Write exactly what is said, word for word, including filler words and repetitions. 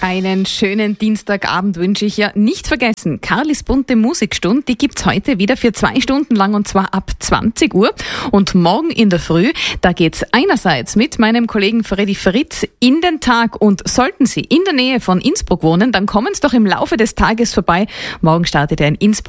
Einen schönen Dienstagabend wünsche ich. Ja, nicht vergessen, Karlis bunte Musikstunde, die gibt's heute wieder für zwei Stunden lang und zwar ab zwanzig Uhr. Und morgen in der Früh, da geht's einerseits mit meinem Kollegen Freddy Fritz in den Tag. Und sollten Sie in der Nähe von Innsbruck wohnen, dann kommen Sie doch im Laufe des Tages vorbei. Morgen startet er in Innsbruck